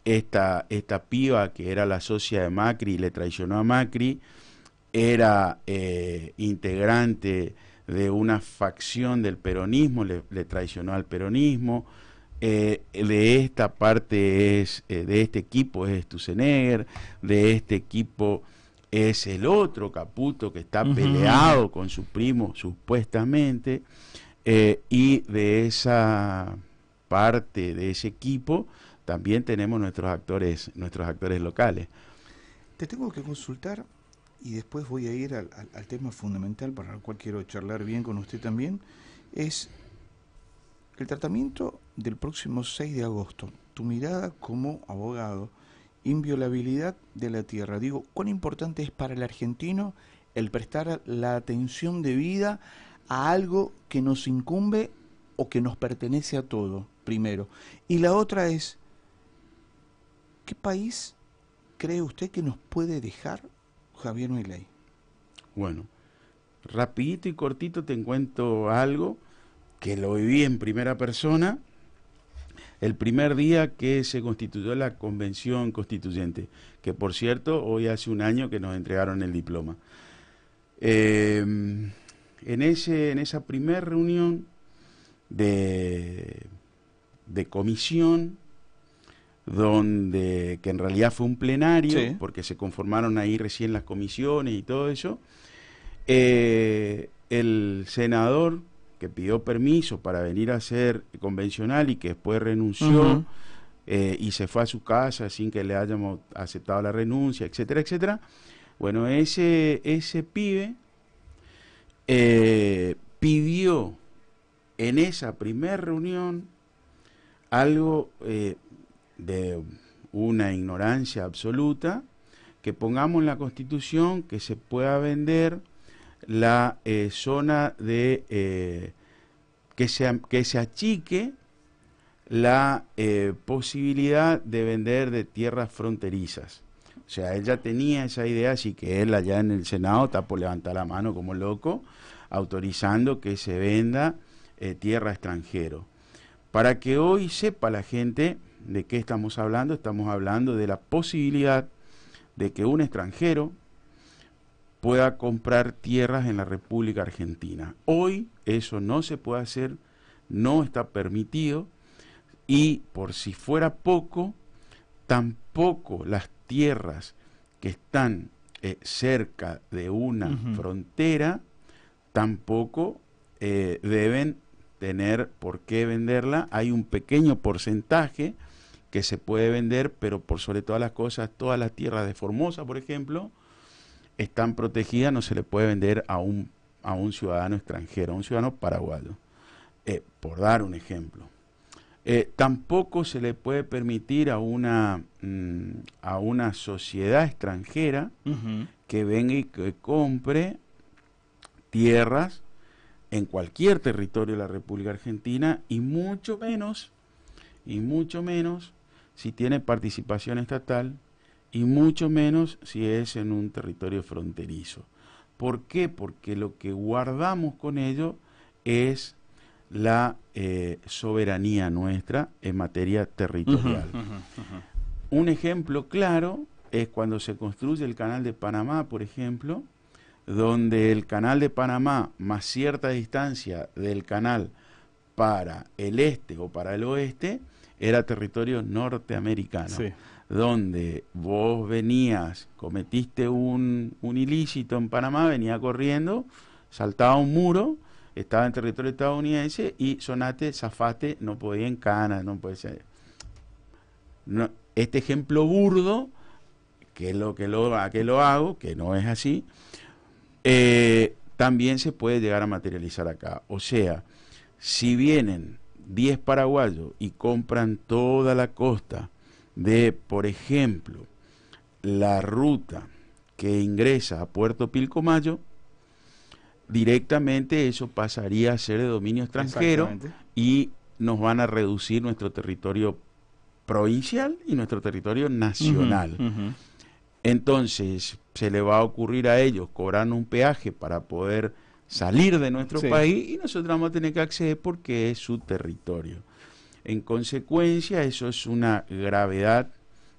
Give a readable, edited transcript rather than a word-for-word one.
esta piba que era la socia de Macri y le traicionó a Macri, era integrante de una facción del peronismo, le traicionó al peronismo. De esta parte de este equipo es Sturzenegger, de este equipo es el otro Caputo que está peleado con su primo supuestamente, y de esa parte de ese equipo también tenemos nuestros actores locales. Te tengo que consultar y después voy a ir al tema fundamental para el cual quiero charlar bien con usted también, es el tratamiento del próximo 6 de agosto, tu mirada como abogado, inviolabilidad de la tierra. Digo, ¿cuán importante es para el argentino el prestar la atención debida a algo que nos incumbe o que nos pertenece a todo, primero? Y la otra es, ¿qué país cree usted que nos puede dejar Javier Milei? Bueno, rapidito y cortito te cuento algo que lo viví en primera persona el primer día que se constituyó la Convención Constituyente, que por cierto, hoy hace un año que nos entregaron el diploma. En esa primera reunión de comisión, que en realidad fue un plenario, sí, porque se conformaron ahí recién las comisiones y todo eso, el senador que pidió permiso para venir a ser convencional y que después renunció y se fue a su casa sin que le hayamos aceptado la renuncia, etcétera, etcétera. Bueno, ese pibe pidió en esa primera reunión algo de una ignorancia absoluta, que pongamos en la Constitución que se pueda vender la zona de que se achique la posibilidad de vender de tierras fronterizas. O sea, él ya tenía esa idea, así que él allá en el Senado está por levantar la mano como loco, autorizando que se venda tierra extranjero. Para que hoy sepa la gente de qué estamos hablando de la posibilidad de que un extranjero pueda comprar tierras en la República Argentina. Hoy eso no se puede hacer, no está permitido, y por si fuera poco, tampoco las tierras que están cerca de una frontera, tampoco deben tener por qué venderla. Hay un pequeño porcentaje que se puede vender, pero por sobre todas las cosas, todas las tierras de Formosa, por ejemplo, están protegidas, no se le puede vender a un ciudadano extranjero, a un ciudadano paraguayo, por dar un ejemplo. Tampoco se le puede permitir a una sociedad extranjera que venga y que compre tierras en cualquier territorio de la República Argentina, y mucho menos si tiene participación estatal, y mucho menos si es en un territorio fronterizo. ¿Por qué? Porque lo que guardamos con ello es la soberanía nuestra en materia territorial. Un ejemplo claro es cuando se construye el Canal de Panamá, por ejemplo, donde el Canal de Panamá más cierta distancia del canal para el este o para el oeste era territorio norteamericano, sí, donde vos venías, cometiste un ilícito en Panamá, venía corriendo, saltaba un muro, estaba en territorio estadounidense y sonate, zafate, no podía en cana, no puede ser. No, este ejemplo burdo, que es a que lo hago, que no es así, también se puede llegar a materializar acá. O sea, si vienen 10 paraguayos y compran toda la costa de, por ejemplo, la ruta que ingresa a Puerto Pilcomayo, directamente eso pasaría a ser de dominio extranjero y nos van a reducir nuestro territorio provincial y nuestro territorio nacional. Entonces se le va a ocurrir a ellos cobrar un peaje para poder salir de nuestro país, y nosotros vamos a tener que acceder porque es su territorio. En consecuencia, eso es una gravedad